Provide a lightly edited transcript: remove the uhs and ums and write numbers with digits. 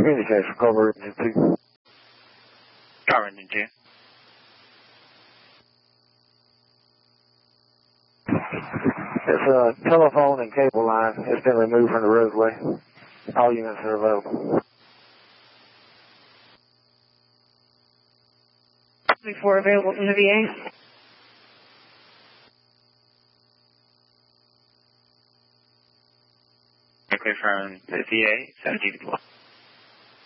Communication, cover engine 2. Cover engine 2. It's a telephone and cable line. It's been removed from the roadway. All units are available. 24 available from the VA. Okay, from the VA, 17 people.